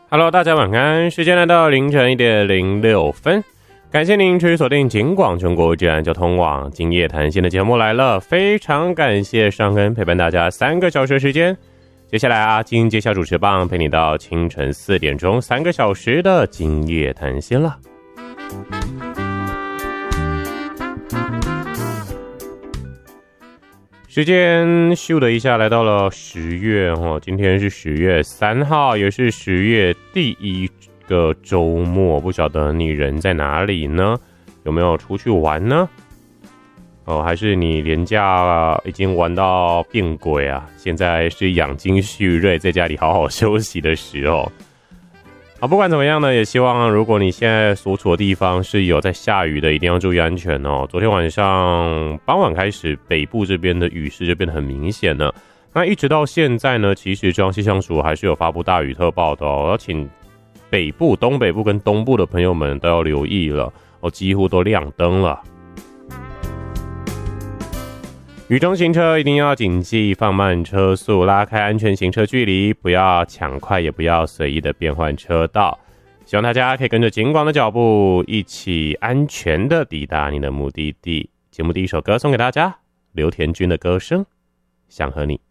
Hello， 大家晚安，时间来到凌晨1点06分，感谢您持续锁定警广全国治安交通网今夜谈心的节目来了，非常感谢尚恩陪伴大家3个小时的时间。接下来阿金接下主持棒，陪你到清晨4点钟3个小时的今夜谈心了。时间咻的一下来到了10月今天是10月3号，也是10月第一个周末，不晓得你人在哪里呢？有没有出去玩呢？还是你连假已经玩到变鬼啊？现在是养精蓄锐，在家里好好休息的时候。不管怎么样呢，也希望如果你现在所处的地方是有在下雨的，一定要注意安全哦。昨天晚上傍晚开始，北部这边的雨势就变得很明显了。那一直到现在呢，其实中央气象署还是有发布大雨特报的哦，要请北部、东北部跟东部的朋友们都要留意了几乎都亮灯了。雨中行车一定要谨记放慢车速，拉开安全行车距离，不要抢快，也不要随意的变换车道。希望大家可以跟着警广的脚步，一起安全的抵达你的目的地。节目第一首歌送给大家，刘田君的歌声，想和你。